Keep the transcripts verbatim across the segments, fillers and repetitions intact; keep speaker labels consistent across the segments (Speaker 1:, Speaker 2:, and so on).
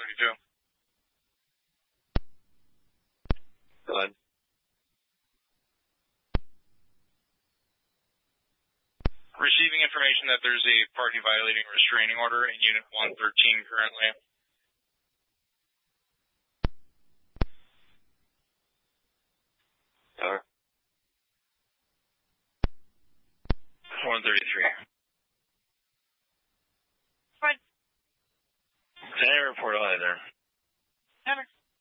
Speaker 1: thirty-two.
Speaker 2: Go ahead.
Speaker 1: Receiving information that there's a party violating a restraining order in Unit one thirteen currently.
Speaker 2: Over.
Speaker 1: one thirty-three.
Speaker 3: Fine.
Speaker 2: Can I report on either?
Speaker 3: Never.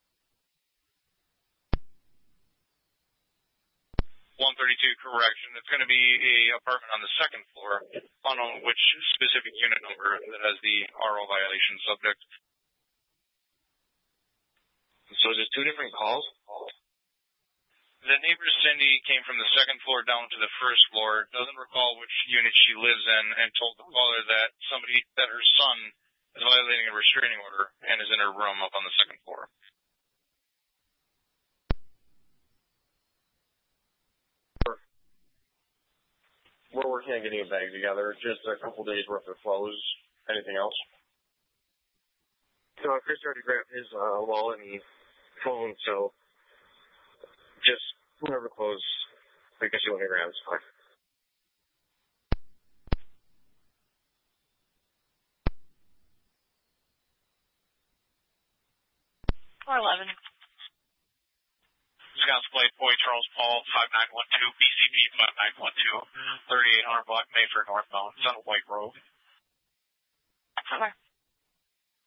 Speaker 1: one thirty-two, correction. It's going to be a apartment on the second floor, unknown which specific unit number that has the R O violation subject.
Speaker 2: So is it two different calls?
Speaker 1: The neighbor, Cindy, came from the second floor down to the first floor, doesn't recall which unit she lives in, and told the caller that somebody, that her son is violating a restraining order and is in her room up on the second floor.
Speaker 2: We're working on getting a bag together. Just a couple days worth of clothes. Anything else?
Speaker 4: So Chris already grabbed his uh, wallet and phone, so just whatever clothes I guess you want to grab is fine.
Speaker 3: Or eleven.
Speaker 1: Wisconsin Plate, Boy Charles Paul, five nine one two, B C B five nine one two, thirty-eight hundred block, Mayfair northbound, Sun White Road.
Speaker 3: Okay.